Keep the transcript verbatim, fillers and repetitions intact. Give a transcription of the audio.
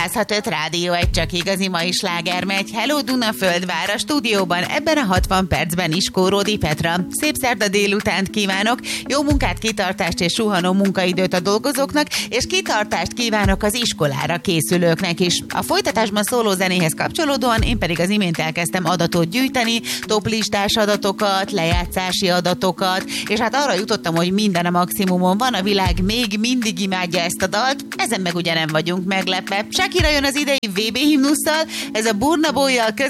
száz hat öt Rádió egy csak igazi mai sláger megy. Hello Dunaföldvár, a stúdióban ebben a hatvan percben is Kóródi Petra. Szép szerda délutánt kívánok, jó munkát, kitartást és suhanó munkaidőt a dolgozóknak, és kitartást kívánok az iskolára készülőknek is. A folytatásban szóló zenéhez kapcsolódóan én pedig az imént elkezdtem adatot gyűjteni, toplistás adatokat, lejátszási adatokat, és hát arra jutottam, hogy minden a maximumon van, a világ még mindig imádja ezt a dalt, ezen meg ugye nem vagyunk meglepve. Shakira jön az idei vé bé himnusszal, ez a Burna Boyjal közös